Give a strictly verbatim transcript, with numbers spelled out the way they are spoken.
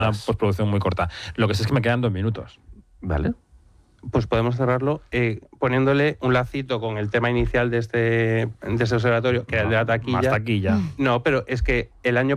postproducción muy corta. Lo que sé es que me quedan dos minutos. Vale. Pues podemos cerrarlo eh, poniéndole un lacito con el tema inicial de este, de este observatorio, que era el de la taquilla. Más taquilla. No, pero es que el año